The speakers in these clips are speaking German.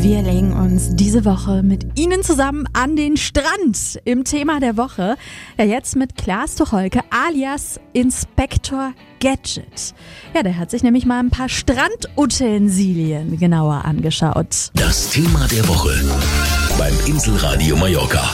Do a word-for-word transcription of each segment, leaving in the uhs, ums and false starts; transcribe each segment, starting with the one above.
Wir legen uns diese Woche mit Ihnen zusammen an den Strand im Thema der Woche. Ja, jetzt mit Klaas Tucholke alias Inspektor Gadget. Ja, der hat sich nämlich mal ein paar Strandutensilien genauer angeschaut. Das Thema der Woche beim Inselradio Mallorca.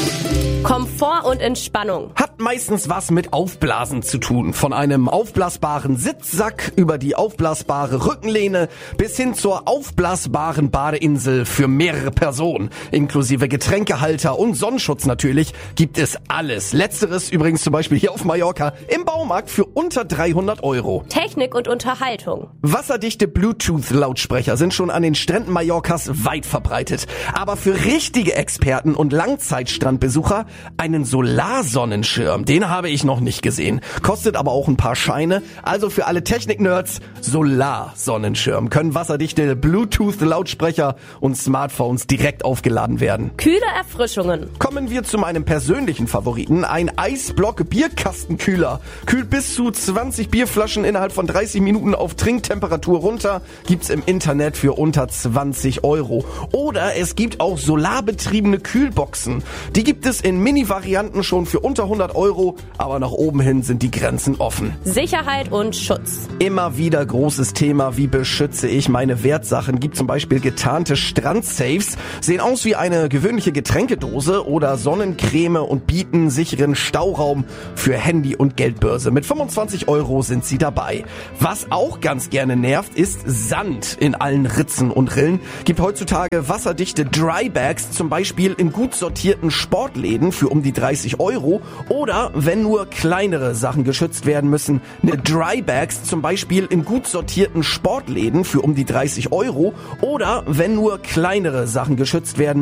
Komfort und Entspannung. Hat meistens was mit Aufblasen zu tun. Von einem aufblasbaren Sitzsack über die aufblasbare Rückenlehne bis hin zur aufblasbaren Badeinsel für mehrere Personen. Inklusive Getränkehalter und Sonnenschutz natürlich gibt es alles. Letzteres übrigens zum Beispiel hier auf Mallorca im Baumarkt für unter dreihundert Euro. Technik und Unterhaltung. Wasserdichte Bluetooth-Lautsprecher sind schon an den Stränden Mallorcas weit verbreitet. Aber für richtige Experten und Langzeitstrandbesucher einen Solarsonnenschirm, den habe ich noch nicht gesehen. Kostet aber auch ein paar Scheine. Also für alle Technik-Nerds, Solarsonnenschirm. Können wasserdichte Bluetooth-Lautsprecher und Smartphones direkt aufgeladen werden. Kühle Erfrischungen. Kommen wir zu meinem persönlichen Favoriten. Ein Eisblock-Bierkastenkühler. Kühlt bis zu zwanzig Bierflaschen innerhalb von dreißig Minuten auf Trinktemperatur runter. Gibt's im Internet für unter zwanzig Euro. Oder es gibt auch solarbetriebene Kühlboxen. Die gibt es in Mini-Varianten schon für unter hundert Euro, aber nach oben hin sind die Grenzen offen. Sicherheit und Schutz. Immer wieder großes Thema, wie beschütze ich meine Wertsachen? Gibt zum Beispiel getarnte Strandsafes, sehen aus wie eine gewöhnliche Getränkedose oder Sonnencreme und bieten sicheren Stauraum für Handy und Geldbörse. Mit fünfundzwanzig Euro sind sie dabei. Was auch ganz gerne nervt, ist Sand in allen Ritzen und Rillen. Gibt heutzutage wasserdichte Drybags, zum Beispiel in gut sortierten Sportläden für um die dreißig Euro, oder wenn nur kleinere Sachen geschützt werden müssen, eine Drybags zum Beispiel in gut sortierten Sportläden für um die dreißig Euro, oder wenn nur kleinere Sachen geschützt werden